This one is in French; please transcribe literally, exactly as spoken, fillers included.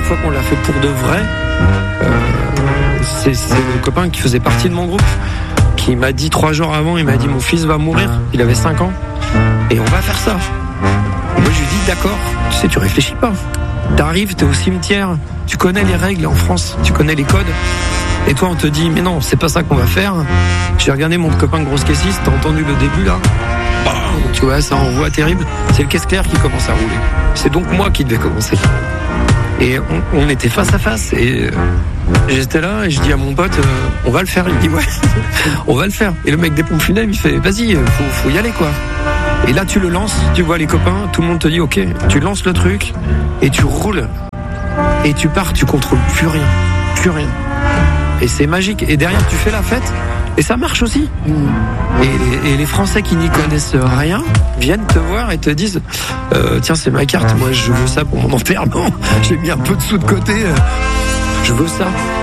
première fois qu'on l'a fait pour de vrai, euh, c'est, c'est le copain qui faisait partie de mon groupe qui m'a dit trois jours avant, il m'a dit mon fils va mourir, il avait cinq ans, et on va faire ça. Et moi je lui dis d'accord, tu sais, tu réfléchis pas. T'arrives, t'es au cimetière, tu connais les règles en France, tu connais les codes, et toi on te dit mais non, c'est pas ça qu'on va faire. J'ai regardé mon copain grosse caissiste, t'as entendu le début là, bam, tu vois, ça envoie terrible, c'est le caisse claire qui commence à rouler. C'est donc moi qui devais commencer. Et on, on était face à face, et euh, j'étais là et je dis à mon pote, euh, on va le faire. Il me dit ouais, on va le faire. Et le mec des pompes funèbres il fait vas-y, faut, faut y aller quoi. Et là tu le lances, tu vois les copains, tout le monde te dit ok, tu lances le truc et tu roules et tu pars, tu contrôles plus rien, plus rien. Et c'est magique. Et derrière tu fais la fête et ça marche aussi. Et les, et les Français qui n'y connaissent rien viennent te voir et te disent euh, tiens c'est ma carte, moi je veux ça pour mon enterrement. J'ai mis un peu de sous de côté, euh, je veux ça.